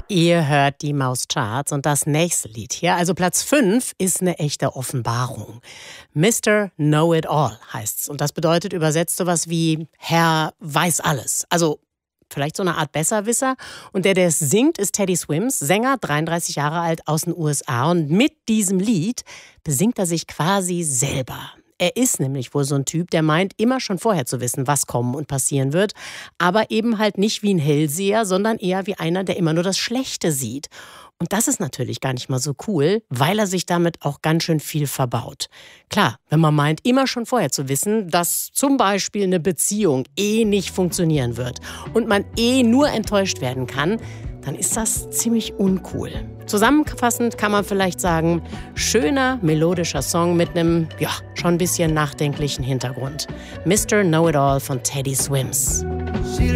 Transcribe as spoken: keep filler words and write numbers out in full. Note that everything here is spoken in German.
Ihr hört die Mauscharts und das nächste Lied hier, also Platz fünf, ist eine echte Offenbarung. Mister Know-It-All heißt's und das bedeutet übersetzt sowas wie Herr weiß alles. Also vielleicht so eine Art Besserwisser. Und der, der es singt, ist Teddy Swims, Sänger, dreiunddreißig Jahre alt, aus den U S A. Und mit diesem Lied besingt er sich quasi selber. Er ist nämlich wohl so ein Typ, der meint, immer schon vorher zu wissen, was kommen und passieren wird. Aber eben halt nicht wie ein Hellseher, sondern eher wie einer, der immer nur das Schlechte sieht. Und das ist natürlich gar nicht mal so cool, weil er sich damit auch ganz schön viel verbaut. Klar, wenn man meint, immer schon vorher zu wissen, dass zum Beispiel eine Beziehung eh nicht funktionieren wird und man eh nur enttäuscht werden kann, dann ist das ziemlich uncool. Zusammenfassend kann man vielleicht sagen, schöner, melodischer Song mit einem, ja, schon ein bisschen nachdenklichen Hintergrund. Mister Know-It-All von Teddy Swims.